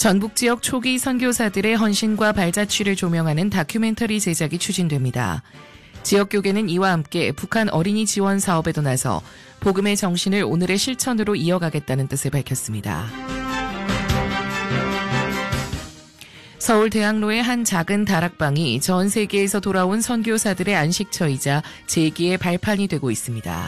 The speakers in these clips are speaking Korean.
전북 지역 초기 선교사들의 헌신과 발자취를 조명하는 다큐멘터리 제작이 추진됩니다. 지역 교계는 이와 함께 북한 어린이 지원 사업에도 나서 복음의 정신을 오늘의 실천으로 이어가겠다는 뜻을 밝혔습니다. 서울 대학로의 한 작은 다락방이 전 세계에서 돌아온 선교사들의 안식처이자 재기의 발판이 되고 있습니다.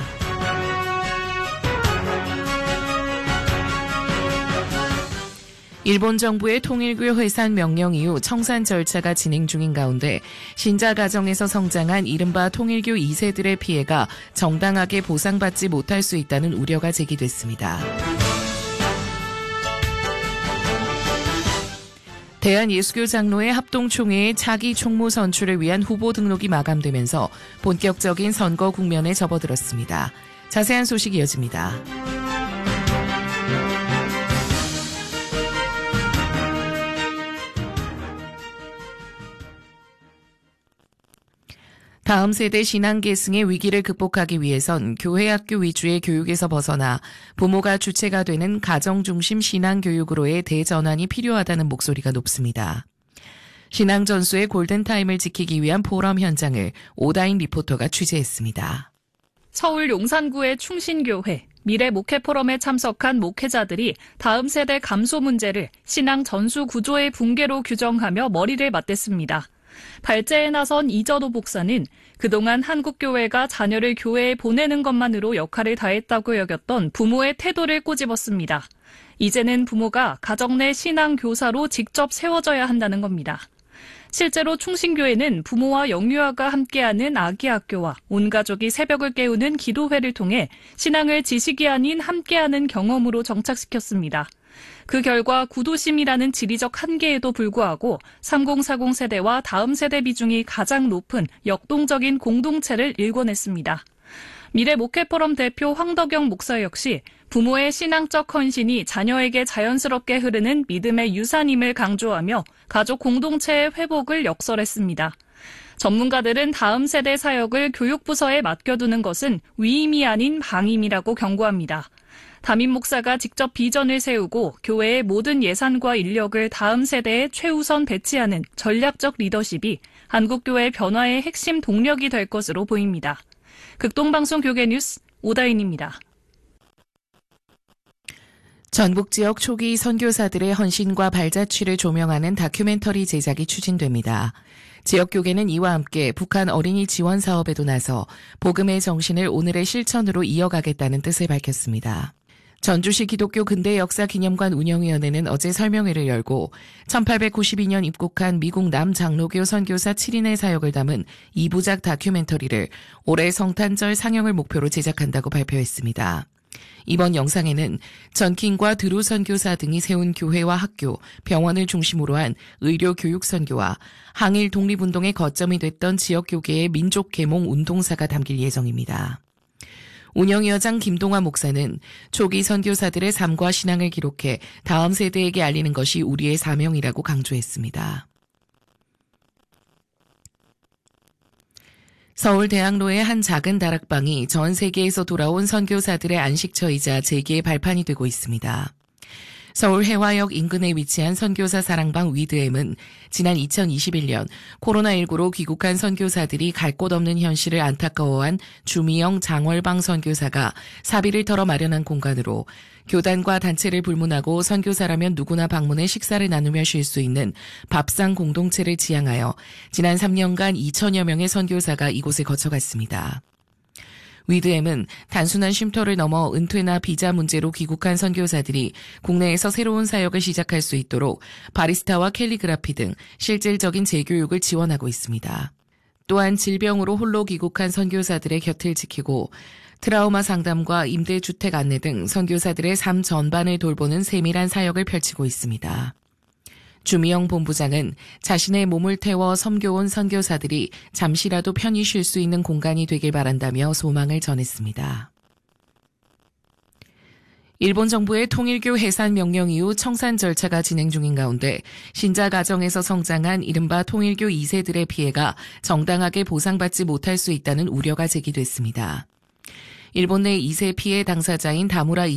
일본 정부의 통일교 해산 명령 이후 청산 절차가 진행 중인 가운데 신자 가정에서 성장한 이른바 통일교 2세들의 피해가 정당하게 보상받지 못할 수 있다는 우려가 제기됐습니다. 대한예수교 장로회 합동총회의 차기 총무 선출을 위한 후보 등록이 마감되면서 본격적인 선거 국면에 접어들었습니다. 자세한 소식 이어집니다. 다음 세대 신앙 계승의 위기를 극복하기 위해선 교회 학교 위주의 교육에서 벗어나 부모가 주체가 되는 가정 중심 신앙 교육으로의 대전환이 필요하다는 목소리가 높습니다. 신앙 전수의 골든타임을 지키기 위한 포럼 현장을 오다인 리포터가 취재했습니다. 서울 용산구의 충신교회 미래 목회 포럼에 참석한 목회자들이 다음 세대 감소 문제를 신앙 전수 구조의 붕괴로 규정하며 머리를 맞댔습니다. 발제에 나선 이전호 목사는 그동안 한국교회가 자녀를 교회에 보내는 것만으로 역할을 다했다고 여겼던 부모의 태도를 꼬집었습니다. 이제는 부모가 가정 내 신앙 교사로 직접 세워져야 한다는 겁니다. 실제로 충신교회는 부모와 영유아가 함께하는 아기학교와 온 가족이 새벽을 깨우는 기도회를 통해 신앙을 지식이 아닌 함께하는 경험으로 정착시켰습니다. 그 결과 구도심이라는 지리적 한계에도 불구하고 3040 세대와 다음 세대 비중이 가장 높은 역동적인 공동체를 일궈냈습니다. 미래 목회포럼 대표 황덕영 목사 역시 부모의 신앙적 헌신이 자녀에게 자연스럽게 흐르는 믿음의 유산임을 강조하며 가족 공동체의 회복을 역설했습니다. 전문가들은 다음 세대 사역을 교육부서에 맡겨두는 것은 위임이 아닌 방임이라고 경고합니다. 담임 목사가 직접 비전을 세우고 교회의 모든 예산과 인력을 다음 세대에 최우선 배치하는 전략적 리더십이 한국교회 변화의 핵심 동력이 될 것으로 보입니다. 극동방송 교계뉴스 오다인입니다. 전북 지역 초기 선교사들의 헌신과 발자취를 조명하는 다큐멘터리 제작이 추진됩니다. 지역 교계는 이와 함께 북한 어린이 지원 사업에도 나서 복음의 정신을 오늘의 실천으로 이어가겠다는 뜻을 밝혔습니다. 전주시 기독교 근대 역사 기념관 운영위원회는 어제 설명회를 열고 1892년 입국한 미국 남장로교 선교사 7인의 사역을 담은 2부작 다큐멘터리를 올해 성탄절 상영을 목표로 제작한다고 발표했습니다. 이번 영상에는 전킹과 드루 선교사 등이 세운 교회와 학교, 병원을 중심으로 한 의료 교육 선교와 항일 독립운동의 거점이 됐던 지역 교계의 민족 계몽 운동사가 담길 예정입니다. 운영위원장 김동화 목사는 초기 선교사들의 삶과 신앙을 기록해 다음 세대에게 알리는 것이 우리의 사명이라고 강조했습니다. 서울 대학로의 한 작은 다락방이 전 세계에서 돌아온 선교사들의 안식처이자 재기의 발판이 되고 있습니다. 서울 해화역 인근에 위치한 선교사 사랑방 위드엠은 지난 2021년 코로나19로 귀국한 선교사들이 갈 곳 없는 현실을 안타까워한 주미영 장월방 선교사가 사비를 털어 마련한 공간으로 교단과 단체를 불문하고 선교사라면 누구나 방문해 식사를 나누며 쉴 수 있는 밥상 공동체를 지향하여 지난 3년간 2천여 명의 선교사가 이곳을 거쳐갔습니다. 위드엠은 단순한 쉼터를 넘어 은퇴나 비자 문제로 귀국한 선교사들이 국내에서 새로운 사역을 시작할 수 있도록 바리스타와 캘리그라피 등 실질적인 재교육을 지원하고 있습니다. 또한 질병으로 홀로 귀국한 선교사들의 곁을 지키고 트라우마 상담과 임대주택 안내 등 선교사들의 삶 전반을 돌보는 세밀한 사역을 펼치고 있습니다. 주미영 본부장은 자신의 몸을 태워 섬겨온 선교사들이 잠시라도 편히 쉴 수 있는 공간이 되길 바란다며 소망을 전했습니다. 일본 정부의 통일교 해산 명령 이후 청산 절차가 진행 중인 가운데 신자 가정에서 성장한 이른바 통일교 2세들의 피해가 정당하게 보상받지 못할 수 있다는 우려가 제기됐습니다. 일본 내 2세 피해 당사자인 다무라